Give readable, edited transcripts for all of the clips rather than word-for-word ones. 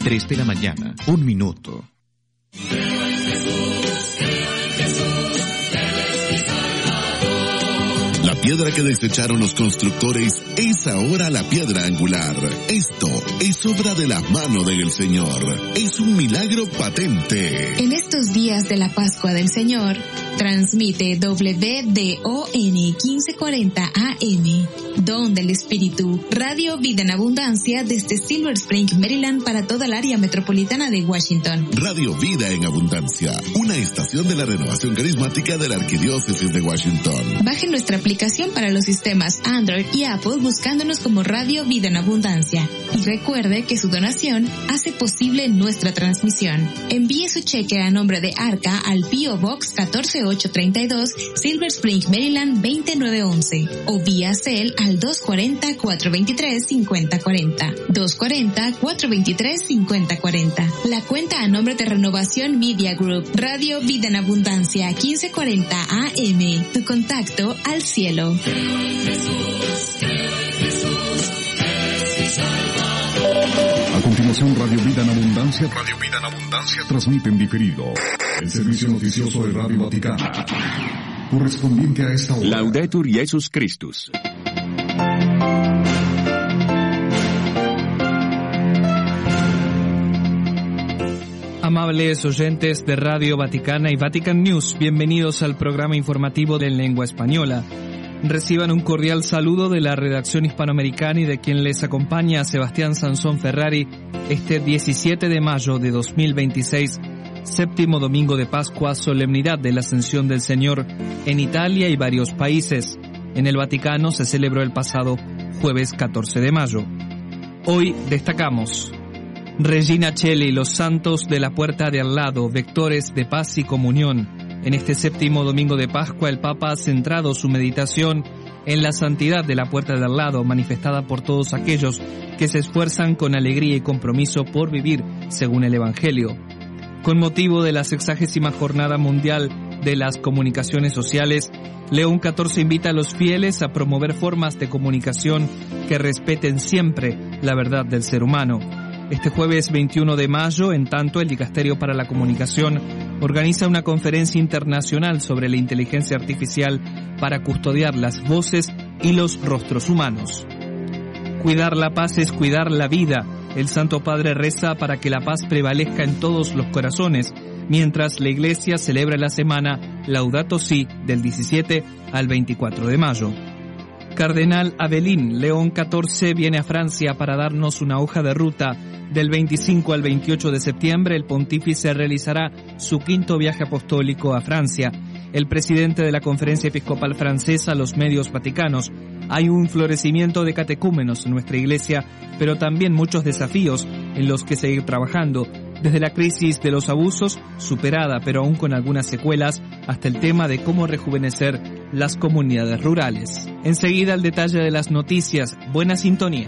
3 de la mañana, 1 minuto. La piedra que desecharon los constructores es ahora la piedra angular. Esto es obra de la mano del Señor. Es un milagro patente. En estos días de la Pascua del Señor, transmite WDON 1540 AM, Don del Espíritu, Radio Vida en Abundancia desde Silver Spring, Maryland, para toda el área metropolitana de Washington. Radio Vida en Abundancia, una estación de la renovación carismática de la Arquidiócesis de Washington. Baje nuestra aplicación para los sistemas Android y Apple buscándonos como Radio Vida en Abundancia. Y recuerde que su donación hace posible nuestra transmisión. Envíe su cheque a nombre de Arca al P.O. Box 14832, Silver Spring, Maryland 20911, o vía Cel al 240-423-5040, 240-423-5040. La cuenta a nombre de Renovación Media Group, Radio Vida en Abundancia 1540 AM, tu contacto al cielo. A continuación, Radio Vida en Abundancia. Radio Vida en Abundancia transmite en diferido el servicio noticioso de Radio Vaticana, correspondiente a esta hora. Laudetur Jesus Christus. Amables oyentes de Radio Vaticana y Vatican News, bienvenidos al programa informativo de lengua española. Reciban un cordial saludo de la redacción hispanoamericana y de quien les acompaña, Sebastián Sansón Ferrari, este 17 de mayo de 2026, séptimo domingo de Pascua, solemnidad de la Ascensión del Señor en Italia y varios países. En el Vaticano se celebró el pasado jueves 14 de mayo. Hoy destacamos: Regina Coeli, los santos de la puerta de al lado, vectores de paz y comunión. En este séptimo domingo de Pascua, el Papa ha centrado su meditación en la santidad de la puerta de al lado, manifestada por todos aquellos que se esfuerzan con alegría y compromiso por vivir según el Evangelio. Con motivo de la 60ª Jornada Mundial de las Comunicaciones Sociales, León XIV invita a los fieles a promover formas de comunicación que respeten siempre la verdad del ser humano. Este jueves 21 de mayo, en tanto, el Dicasterio para la Comunicación organiza una conferencia internacional sobre la inteligencia artificial para custodiar las voces y los rostros humanos. Cuidar la paz es cuidar la vida. El Santo Padre reza para que la paz prevalezca en todos los corazones, mientras la Iglesia celebra la semana Laudato Si del 17 al 24 de mayo. Cardenal Avelin, León XIV viene a Francia para darnos una hoja de ruta. Del 25 al 28 de septiembre, el pontífice realizará su 5º viaje apostólico a Francia. El presidente de la Conferencia Episcopal Francesa, los medios vaticanos: hay un florecimiento de catecúmenos en nuestra iglesia, pero también muchos desafíos en los que seguir trabajando, desde la crisis de los abusos, superada pero aún con algunas secuelas, hasta el tema de cómo rejuvenecer las comunidades rurales. Enseguida el detalle de las noticias. Buena sintonía.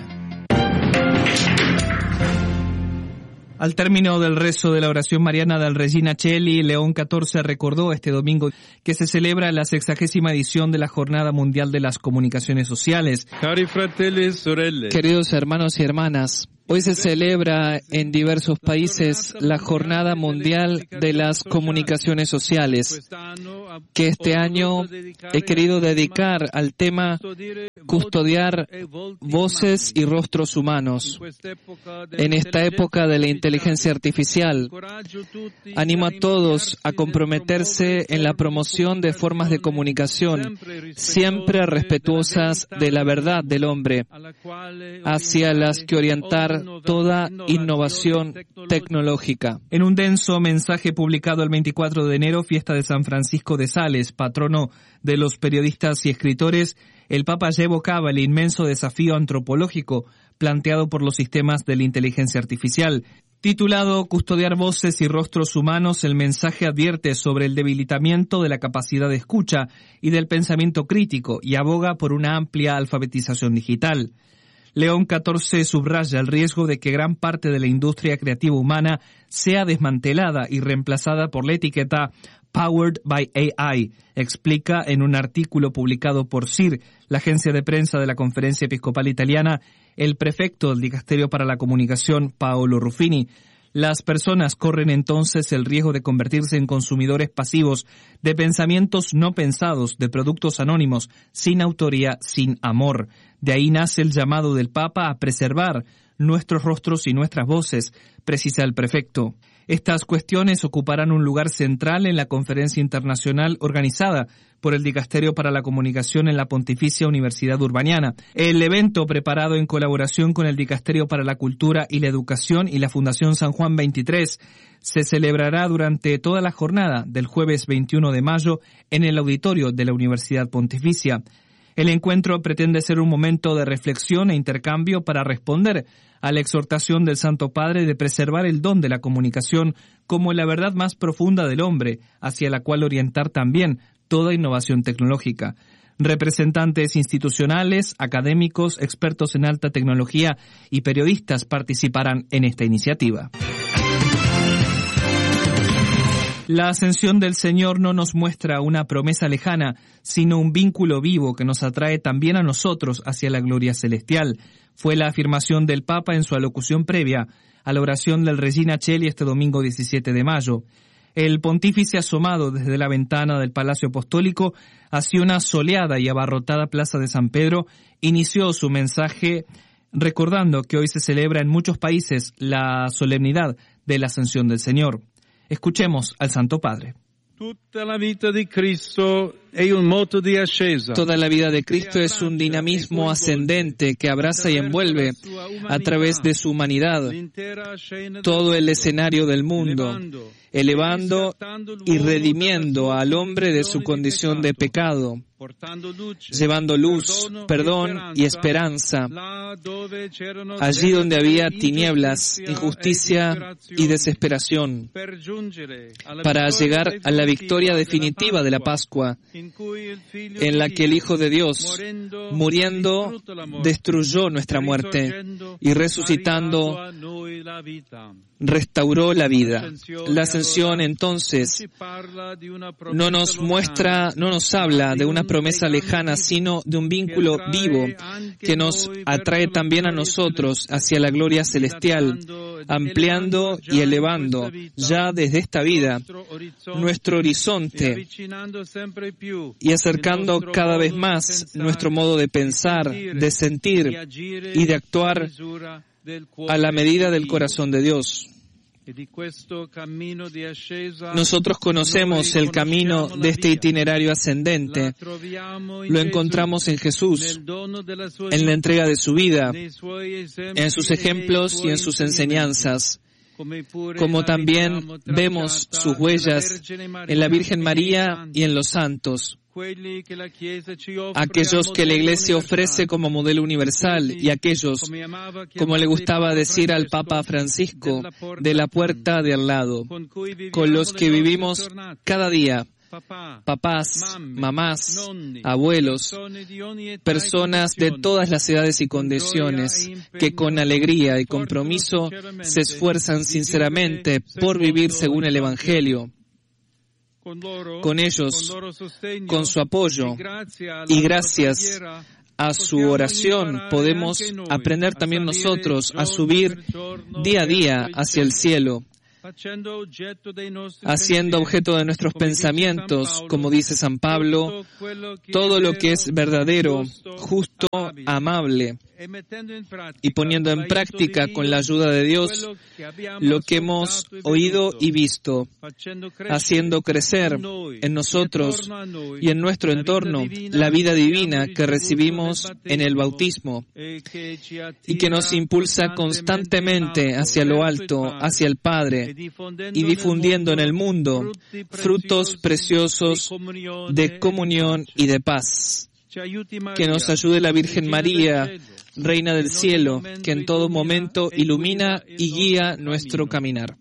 Al término del rezo de la oración mariana del Regina Coeli, León XIV recordó este domingo que se celebra la 60ª edición de la Jornada Mundial de las Comunicaciones Sociales. Cari fratelli e sorelle. Queridos hermanos y hermanas, hoy se celebra en diversos países la Jornada Mundial de las Comunicaciones Sociales, que este año he querido dedicar al tema custodiar voces y rostros humanos. En esta época de la inteligencia artificial, animo a todos a comprometerse en la promoción de formas de comunicación siempre respetuosas de la verdad del hombre, hacia las que orientar toda innovación tecnológica. En un denso mensaje publicado el 24 de enero, fiesta de San Francisco de Sales, patrono de los periodistas y escritores, el Papa ya evocaba el inmenso desafío antropológico planteado por los sistemas de la inteligencia artificial. Titulado Custodiar voces y rostros humanos, el mensaje advierte sobre el debilitamiento de la capacidad de escucha y del pensamiento crítico y aboga por una amplia alfabetización digital. León XIV subraya el riesgo de que gran parte de la industria creativa humana sea desmantelada y reemplazada por la etiqueta Powered by AI, explica en un artículo publicado por CIR, la agencia de prensa de la Conferencia Episcopal Italiana, el prefecto del Dicasterio para la Comunicación, Paolo Ruffini. Las personas corren entonces el riesgo de convertirse en consumidores pasivos de pensamientos no pensados, de productos anónimos, sin autoría, sin amor. De ahí nace el llamado del Papa a preservar nuestros rostros y nuestras voces, precisa el prefecto. Estas cuestiones ocuparán un lugar central en la conferencia internacional organizada por el Dicasterio para la Comunicación en la Pontificia Universidad Urbaniana. El evento, preparado en colaboración con el Dicasterio para la Cultura y la Educación y la Fundación San Juan 23, se celebrará durante toda la jornada del jueves 21 de mayo en el auditorio de la Universidad Pontificia. El encuentro pretende ser un momento de reflexión e intercambio para responder a la exhortación del Santo Padre de preservar el don de la comunicación como la verdad más profunda del hombre, hacia la cual orientar también toda innovación tecnológica. Representantes institucionales, académicos, expertos en alta tecnología y periodistas participarán en esta iniciativa. La ascensión del Señor no nos muestra una promesa lejana, sino un vínculo vivo que nos atrae también a nosotros hacia la gloria celestial. Fue la afirmación del Papa en su alocución previa a la oración del Regina Coeli este domingo 17 de mayo. El pontífice, asomado desde la ventana del Palacio Apostólico hacia una soleada y abarrotada Plaza de San Pedro, inició su mensaje recordando que hoy se celebra en muchos países la solemnidad de la Ascensión del Señor. Escuchemos al Santo Padre. Toda la vida de Cristo es un dinamismo ascendente que abraza y envuelve a través de su humanidad todo el escenario del mundo, elevando y redimiendo al hombre de su condición de pecado, llevando luz, perdón y esperanza allí donde había tinieblas, injusticia y desesperación, para llegar a la victoria definitiva de la Pascua, en la que el Hijo de Dios, muriendo, destruyó nuestra muerte y resucitando, restauró la vida. La ascensión, entonces, no nos habla de una promesa lejana, sino de un vínculo vivo que nos atrae también a nosotros hacia la gloria celestial, ampliando y elevando ya desde esta vida nuestro horizonte y acercando cada vez más nuestro modo de pensar, de sentir y de actuar a la medida del corazón de Dios. Nosotros conocemos el camino de este itinerario ascendente. Lo encontramos en Jesús, en la entrega de su vida, en sus ejemplos y en sus enseñanzas, como también vemos sus huellas en la Virgen María y en los santos, aquellos que la Iglesia ofrece como modelo universal y aquellos, como le gustaba decir al Papa Francisco, de la puerta de al lado, con los que vivimos cada día. Papás, mamás, abuelos, personas de todas las edades y condiciones que con alegría y compromiso se esfuerzan sinceramente por vivir según el Evangelio. Con ellos, con su apoyo y gracias a su oración, podemos aprender también nosotros a subir día a día hacia el cielo, haciendo objeto de nuestros pensamientos, como dice San Pablo, todo lo que es verdadero, justo, amable, y poniendo en práctica con la ayuda de Dios lo que hemos oído y visto, haciendo crecer en nosotros y en nuestro entorno la vida divina que recibimos en el bautismo y que nos impulsa constantemente hacia lo alto, hacia el Padre, y difundiendo en el mundo frutos preciosos de comunión y de paz. Que nos ayude la Virgen María, Reina del Cielo, que en todo momento ilumina y guía nuestro caminar.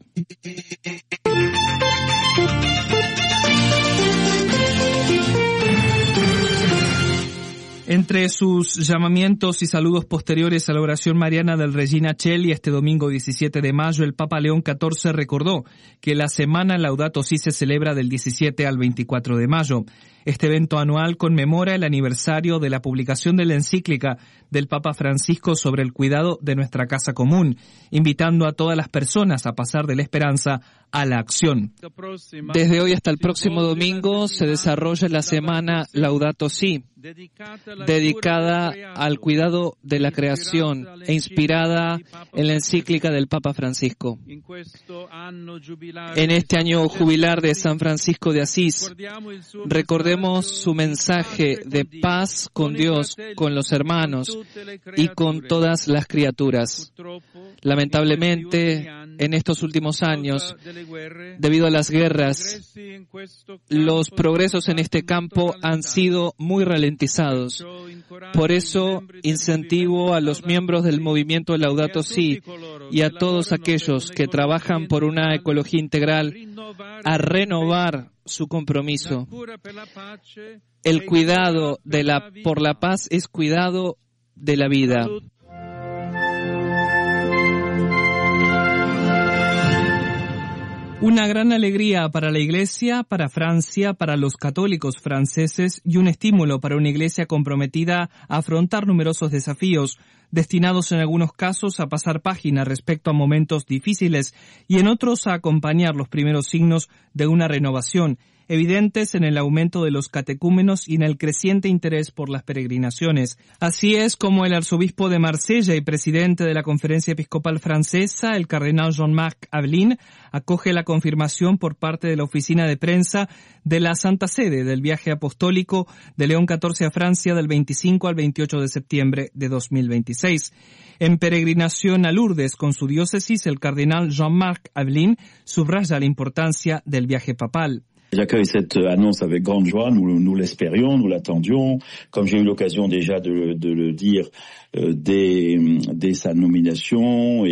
Entre sus llamamientos y saludos posteriores a la oración mariana del Regina Coeli este domingo 17 de mayo, el Papa León XIV recordó que la semana Laudato Si se celebra del 17 al 24 de mayo. Este evento anual conmemora el aniversario de la publicación de la encíclica del Papa Francisco sobre el cuidado de nuestra casa común, invitando a todas las personas a pasar de la esperanza a la acción. Desde hoy hasta el próximo domingo se desarrolla la semana Laudato Si, dedicada al cuidado de la creación e inspirada en la encíclica del Papa Francisco. En este año jubilar de San Francisco de Asís, recordemos su mensaje de paz con Dios, con los hermanos y con todas las criaturas. Lamentablemente, en estos últimos años, debido a las guerras, los progresos en este campo han sido muy ralentizados. Por eso, incentivo a los miembros del movimiento Laudato Si y a todos aquellos que trabajan por una ecología integral a renovar su compromiso. El cuidado por la paz es cuidado de la vida. Una gran alegría para la Iglesia, para Francia, para los católicos franceses y un estímulo para una Iglesia comprometida a afrontar numerosos desafíos, destinados en algunos casos a pasar página respecto a momentos difíciles y en otros a acompañar los primeros signos de una renovación, evidentes en el aumento de los catecúmenos y en el creciente interés por las peregrinaciones. Así es como el arzobispo de Marsella y presidente de la Conferencia Episcopal Francesa, el cardenal Jean-Marc Aveline, acoge la confirmación por parte de la oficina de prensa de la Santa Sede del viaje apostólico de León XIV a Francia del 25 al 28 de septiembre de 2026. En peregrinación a Lourdes con su diócesis, el cardenal Jean-Marc Aveline subraya la importancia del viaje papal. J'accueille cette annonce avec grande joie, nous l'espérions, nous l'attendions, comme j'ai eu l'occasion déjà de le dire dès sa nominación.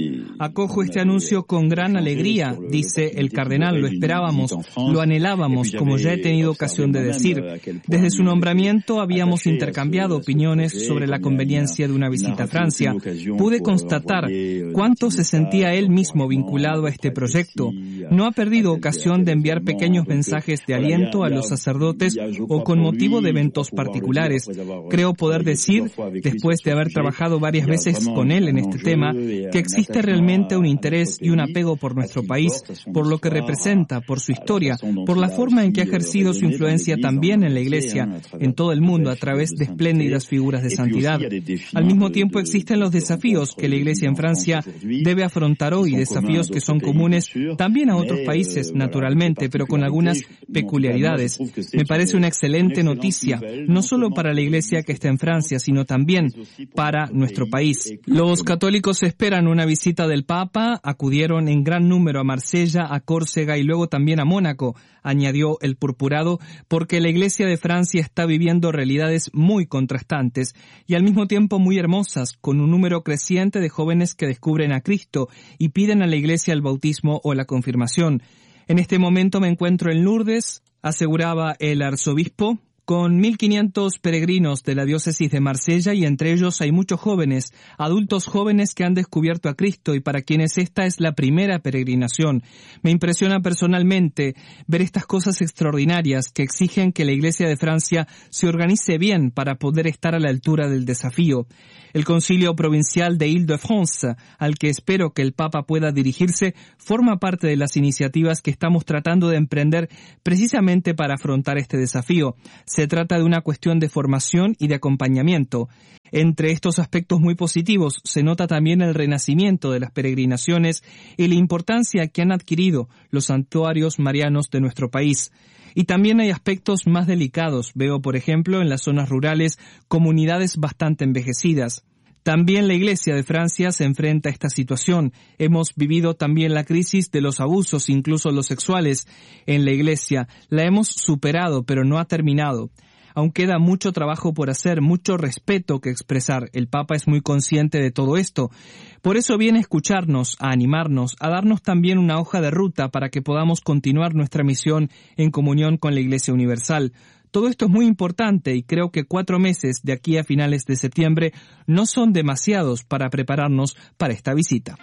Acojo este anuncio con gran alegría, dice el cardenal, lo esperábamos, lo anhelábamos, como ya he tenido ocasión de decir. Desde su nombramiento habíamos intercambiado opiniones sobre la conveniencia de una visita a Francia. Pude constatar cuánto se sentía él mismo vinculado a este proyecto. No ha perdido ocasión de enviar pequeños mensajes de aliento a los sacerdotes o con motivo de eventos particulares. Creo poder decir, después de haber trabajado varias veces con él en este tema, que existe realmente un interés y un apego por nuestro país, por lo que representa, por su historia, por la forma en que ha ejercido su influencia también en la Iglesia, en todo el mundo, a través de espléndidas figuras de santidad. Al mismo tiempo existen los desafíos que la Iglesia en Francia debe afrontar hoy, desafíos que son comunes también a otros países, naturalmente, pero con algunas peculiaridades. Me parece una excelente noticia, no solo para la Iglesia que está en Francia, sino también para nuestro país. Los católicos esperan una visita del Papa, acudieron en gran número a Marsella, a Córcega y luego también a Mónaco, añadió el purpurado, porque la Iglesia de Francia está viviendo realidades muy contrastantes y al mismo tiempo muy hermosas, con un número creciente de jóvenes que descubren a Cristo y piden a la Iglesia el bautismo o la confirmación. En este momento me encuentro en Lourdes, aseguraba el arzobispo, con 1.500 peregrinos de la diócesis de Marsella y entre ellos hay muchos jóvenes, adultos jóvenes que han descubierto a Cristo y para quienes esta es la primera peregrinación. Me impresiona personalmente ver estas cosas extraordinarias que exigen que la Iglesia de Francia se organice bien para poder estar a la altura del desafío. El Concilio Provincial de Île-de-France, al que espero que el Papa pueda dirigirse, forma parte de las iniciativas que estamos tratando de emprender precisamente para afrontar este desafío. Se trata de una cuestión de formación y de acompañamiento. Entre estos aspectos muy positivos se nota también el renacimiento de las peregrinaciones y la importancia que han adquirido los santuarios marianos de nuestro país. Y también hay aspectos más delicados. Veo, por ejemplo, en las zonas rurales, comunidades bastante envejecidas. También la Iglesia de Francia se enfrenta a esta situación. Hemos vivido también la crisis de los abusos, incluso los sexuales, en la Iglesia. La hemos superado, pero no ha terminado. Aún queda mucho trabajo por hacer, mucho respeto que expresar. El Papa es muy consciente de todo esto. Por eso viene a escucharnos, a animarnos, a darnos también una hoja de ruta para que podamos continuar nuestra misión en comunión con la Iglesia Universal. Todo esto es muy importante y creo que 4 meses de aquí a finales de septiembre no son demasiados para prepararnos para esta visita.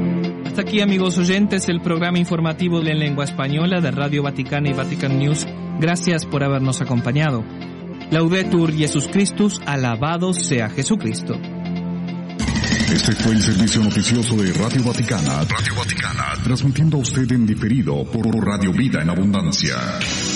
Hasta aquí, amigos oyentes, el programa informativo en lengua española de Radio Vaticana y Vatican News Gracias por habernos acompañado. Laudetur Jesus Christus, alabado sea Jesucristo. Este fue el servicio noticioso de Radio Vaticana, transmitiendo a usted en diferido por Radio Vida en Abundancia.